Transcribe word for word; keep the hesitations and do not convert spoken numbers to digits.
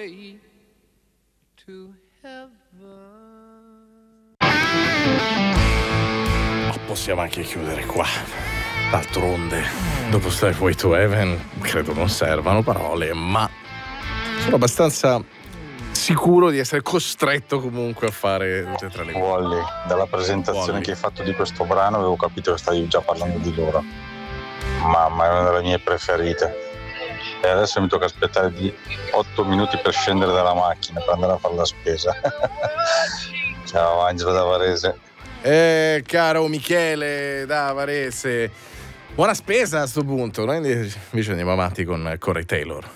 way to heaven. Ma possiamo anche chiudere qua. D'altronde, dopo Stairway to Heaven, credo non servano parole, ma sono abbastanza sicuro di essere costretto comunque a fare tutte e tre le cose. Wally, dalla presentazione Wally. che hai fatto di questo brano avevo capito che stavi già parlando di loro. Mamma, è una delle mie preferite. E adesso mi tocca aspettare di otto minuti per scendere dalla macchina per andare a fare la spesa. Ciao Angelo da Varese. Eh, caro Michele da Varese, buona spesa a sto punto. Noi invece andiamo avanti con Corey Taylor.